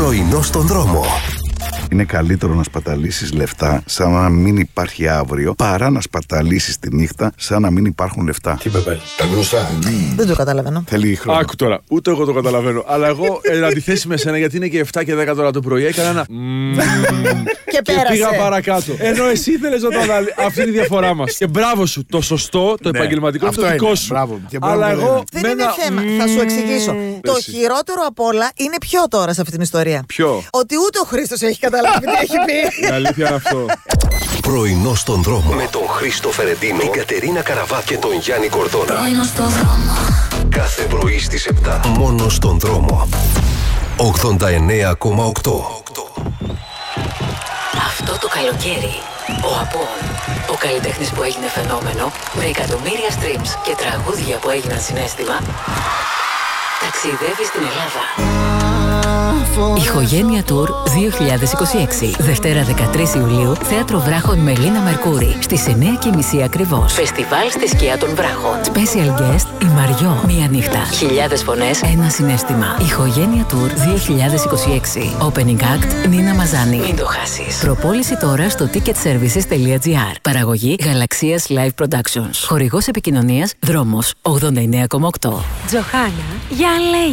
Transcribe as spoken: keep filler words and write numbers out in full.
Πρωινό στον δρόμο. Είναι καλύτερο να σπαταλήσεις λεφτά σαν να μην υπάρχει αύριο, παρά να σπαταλήσεις τη νύχτα σαν να μην υπάρχουν λεφτά. Τι πεπέλ, τα γνωστά. Δεν το καταλαβαίνω. Θέλει χρόνο. Άκου τώρα, ούτε εγώ το καταλαβαίνω. Αλλά εγώ, εν αντιθέσει με σένα, γιατί είναι και επτά και δέκα τώρα το πρωί, έκανα ένα. Και πέρασε. Πήγα παρακάτω. Ενώ εσύ ήθελες να το αναλύσεις. Αυτή είναι η διαφορά μας. Και μπράβο σου. Το σωστό, το επαγγελματικό είναι το δικό σου. Αλλά εγώ. Δεν είναι θέμα. Θα σου εξηγήσω. Το χειρότερο απ' όλα είναι ποιο τώρα σε αυτή την ιστορία. Ποιο? Ότι ούτε ο Χρήστος έχει καταλάβει τι έχει πει. Η αλήθεια είναι αυτό. Πρωινό στον δρόμο. Με τον Χρήστο Φερεντίνο, την Κατερίνα Καραβά και τον Γιάννη Κορδόνα. Πρωινό στον δρόμο. Κάθε πρωί στις επτά. Μόνο στον δρόμο. ογδόντα εννέα κόμμα οκτώ. Αυτό το καλοκαίρι, ο Απόν, ο καλλιτέχνης που έγινε φαινόμενο, με εκατομμύρια streams και τραγούδια που έγιναν συναίσθημα, ταξιδεύει στην Ελλάδα. Ηχογένεια Tour δύο χιλιάδες είκοσι έξι. Δευτέρα δεκατρείς Ιουλίου, Θέατρο Βράχων με Λίνα Μερκούρη. Στις εννέα και μισή ακριβώς. Φεστιβάλ στη σκιά των Βράχων. Special guest η Μαριό. Μία νύχτα. Χιλιάδες φωνές, ένα συναίσθημα. Ηχογένεια Tour δύο χιλιάδες είκοσι έξι. Opening act Νίνα Μαζάνη. Μην το χάσεις. Προπόληση τώρα στο ticket services τελεία gr. Παραγωγή Γαλαξίας Live Productions. Χορηγός επικοινωνίας Δρόμος ογδόντα εννέα κόμμα οκτώ. Τζοχάνα, για λέγε.